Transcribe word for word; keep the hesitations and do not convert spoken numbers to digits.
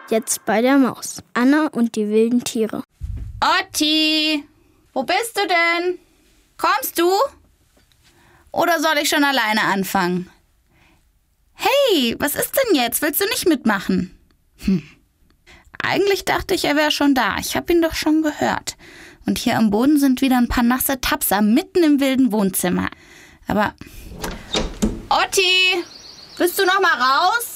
Jetzt bei der Maus. Anna und die wilden Tiere. Otti, wo bist du denn? Kommst du? Oder soll ich schon alleine anfangen? Hey, was ist denn jetzt? Willst du nicht mitmachen? Hm. Eigentlich dachte ich, er wäre schon da. Ich habe ihn doch schon gehört. Und hier am Boden sind wieder ein paar nasse Tapser mitten im wilden Wohnzimmer. Aber, Otti, bist du noch mal raus?